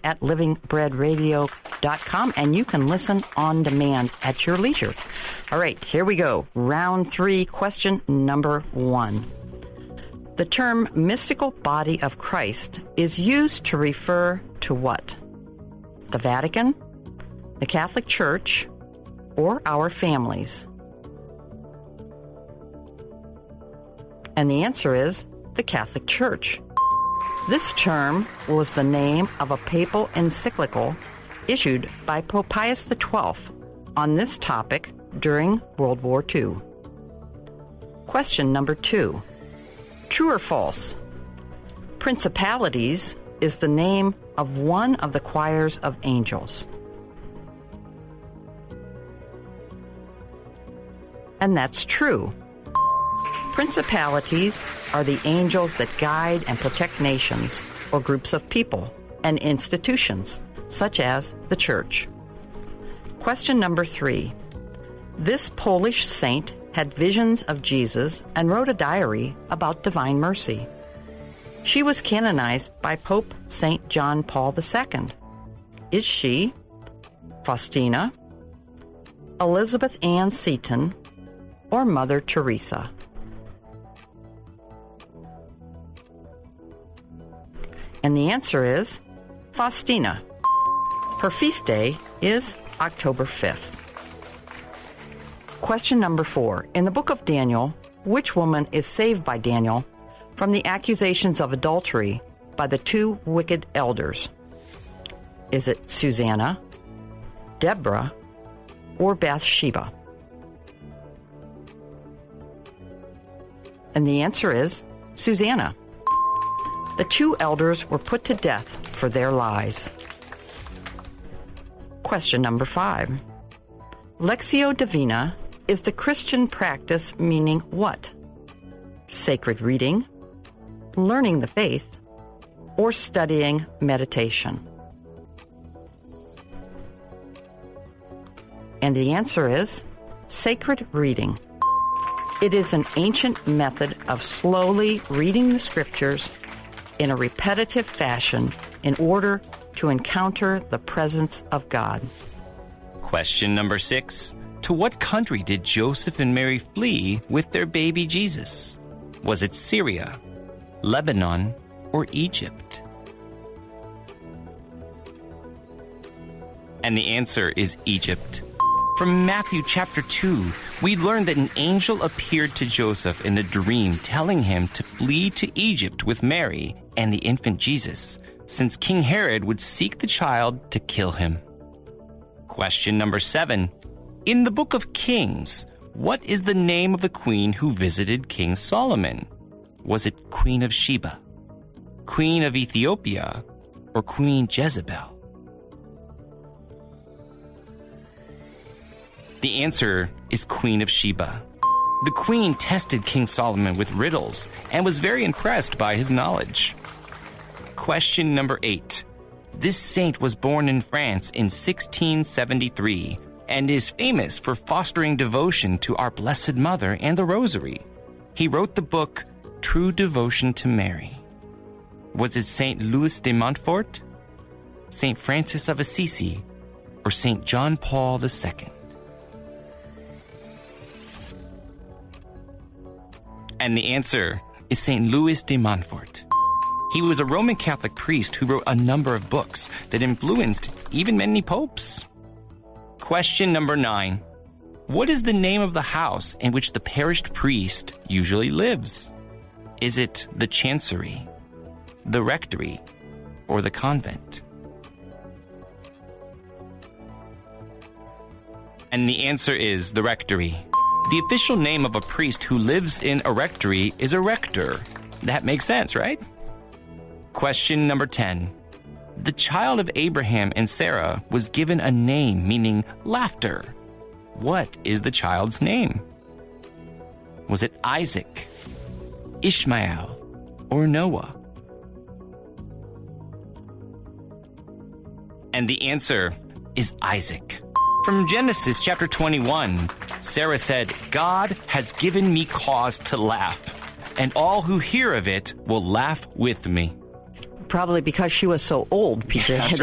at livingbreadradio.com, and you can listen on demand at your leisure. All right, here we go. Round 3, question number 1. The term mystical body of Christ is used to refer to what? The Vatican, the Catholic Church, or our families? And the answer is the Catholic Church. This term was the name of a papal encyclical issued by Pope Pius XII on this topic during World War II. Question number 2. True or false? Principalities is the name of one of the choirs of angels. And that's true. Principalities are the angels that guide and protect nations or groups of people and institutions, such as the Church. Question number 3. This Polish saint had visions of Jesus and wrote a diary about divine mercy. She was canonized by Pope St. John Paul II. Is she Faustina, Elizabeth Ann Seton, or Mother Teresa? And the answer is Faustina. Her feast day is October 5th. Question number 4. In the book of Daniel, which woman is saved by Daniel from the accusations of adultery by the 2 wicked elders? Is it Susanna, Deborah, or Bathsheba? And the answer is Susanna. The 2 elders were put to death for their lies. Question number 5. Lectio Divina is the Christian practice meaning what? Sacred reading, learning the faith, or studying meditation? And the answer is sacred reading. It is an ancient method of slowly reading the scriptures in a repetitive fashion in order to encounter the presence of God. Question number 6. To what country did Joseph and Mary flee with their baby Jesus? Was it Syria, Lebanon, or Egypt? And the answer is Egypt. From Matthew chapter 2, we learn that an angel appeared to Joseph in a dream telling him to flee to Egypt with Mary and the infant Jesus, since King Herod would seek the child to kill him. Question number 7. In the book of Kings, what is the name of the queen who visited King Solomon? Was it Queen of Sheba, Queen of Ethiopia, or Queen Jezebel? The answer is Queen of Sheba. The queen tested King Solomon with riddles and was very impressed by his knowledge. Question number 8. This saint was born in France in 1673 and is famous for fostering devotion to our Blessed Mother and the Rosary. He wrote the book True Devotion to Mary. Was it St. Louis de Montfort, St. Francis of Assisi, or St. John Paul II? And the answer is St. Louis de Montfort. He was a Roman Catholic priest who wrote a number of books that influenced even many popes. Question number 9. What is the name of the house in which the perished priest usually lives? Is it the chancery, the rectory, or the convent? And the answer is the rectory. The official name of a priest who lives in a rectory is a rector. That makes sense, right? Question number 10. The child of Abraham and Sarah was given a name meaning laughter. What is the child's name? Was it Isaac, Ishmael, or Noah? And the answer is Isaac. From Genesis chapter 21, Sarah said, God has given me cause to laugh, and all who hear of it will laugh with me. Probably because she was so old, PJ. That's